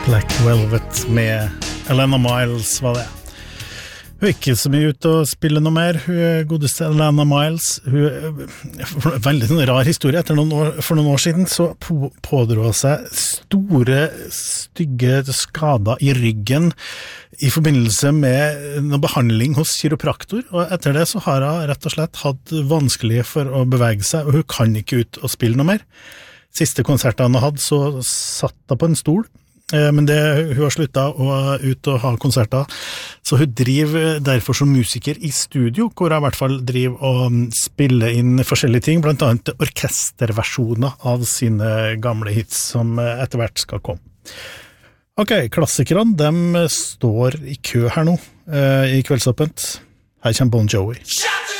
Black Velvet med Elena Miles var det. Hun ikke så mye ut og spille noe mer. Hun godeste Elena Miles. Veldig sånn rar historie. For noen år siden så pådro hun seg store, stygge skader i ryggen i forbindelse med noe behandling hos kiropraktor. Og etter det så har hun rett og slett hatt vanskelig for å bevege seg, og hun kan ikke ut og spille noe mer. Siste konserten hun hadde, så satt hun på en stol. Men hun har sluttet å ut og ha konserter, så hun driver derfor som musiker i studio, hvor hun i hvert fall driver og spiller inn forskjellige ting, blant annet orkesterversjoner av sine gamle hits som etter hvert skal komme. Ok, klassikerne, de står i kø her nå, i Kveldsåpent. Her kommer Bon Jovi.